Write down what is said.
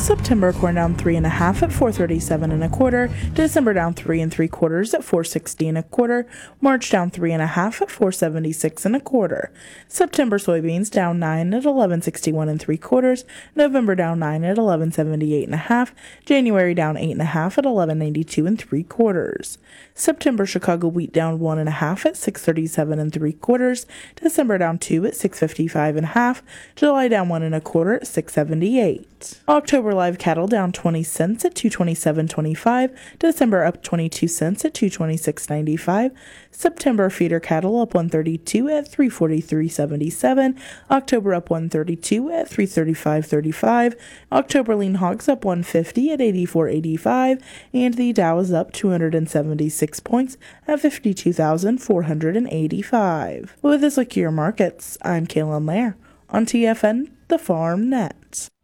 September corn down 3.5 at 437 1/4. December down 3 3/4 at 460 1/4. March down 3.5 at 476 1/4. September soybeans down 9 at 1161 3/4. November down 9 at 1178 1/2. January down 8.5 at 1192 3/4. September Chicago wheat down 1.5 at 637 3/4. December down 2 at 655 1/2. July down 1 1/4 at 678. October live cattle down 20 cents at 227.25. December up 22 cents at 226.95. September feeder cattle up 132 at 343.77. October up 132 at 335.35. October lean hogs up 150 at 84.85. And the Dow is up 276 points at 52,485. With this look at your markets, I'm Kaylin Lair on TFN, the Farm Net.